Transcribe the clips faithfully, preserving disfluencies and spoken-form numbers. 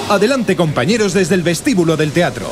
Adelante, compañeros, desde el vestíbulo del teatro.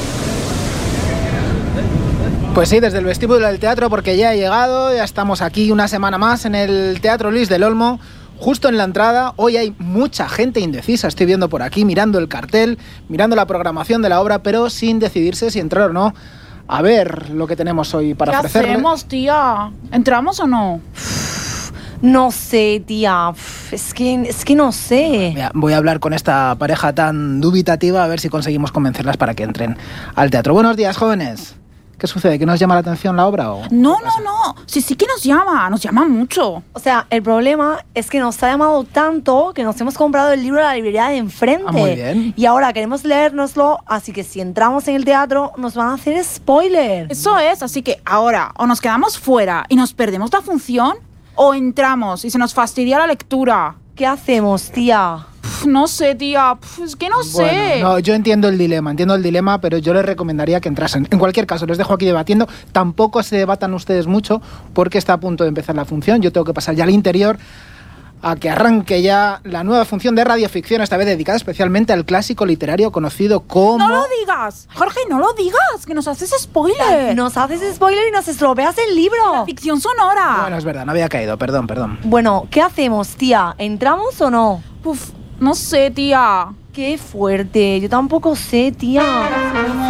Pues sí, desde el vestíbulo del teatro, porque ya he llegado, ya estamos aquí una semana más en el Teatro Luis del Olmo, justo en la entrada. Hoy hay mucha gente indecisa, estoy viendo por aquí, mirando el cartel, mirando la programación de la obra, pero sin decidirse si entrar o no. A ver lo que tenemos hoy para ofrecerles. ¿Qué hacemos, tía? ¿Entramos o no? No sé, tía. Es que, es que no sé. Mira, voy a hablar con esta pareja tan dubitativa a ver si conseguimos convencerlas para que entren al teatro. Buenos días, jóvenes. ¿Qué sucede? ¿Que nos llama la atención la obra o...? No, no, no. Sí, sí que nos llama. Nos llama mucho. O sea, el problema es que nos ha llamado tanto que nos hemos comprado el libro de la librería de enfrente. Ah, muy bien. Y ahora queremos leérnoslo, así que si entramos en el teatro nos van a hacer spoiler. Eso es, así que ahora o nos quedamos fuera y nos perdemos la función, o entramos y se nos fastidia la lectura. ¿Qué hacemos, tía? Pff, no sé, tía. Pff, es que no sé. Bueno, no, yo entiendo el dilema, entiendo el dilema, pero yo les recomendaría que entrasen. En cualquier caso, les dejo aquí debatiendo. Tampoco se debatan ustedes mucho porque está a punto de empezar la función. Yo tengo que pasar ya al interior a que arranque ya la nueva función de radioficción, esta vez dedicada especialmente al clásico literario conocido como... ¡No lo digas! Jorge, no lo digas, que nos haces spoiler. Nos haces spoiler y nos estropeas el libro. La ficción sonora. Bueno, es verdad, no había caído, perdón, perdón. Bueno, ¿qué hacemos, tía? ¿Entramos o no? Uf, no sé, tía. Qué fuerte, yo tampoco sé, tía.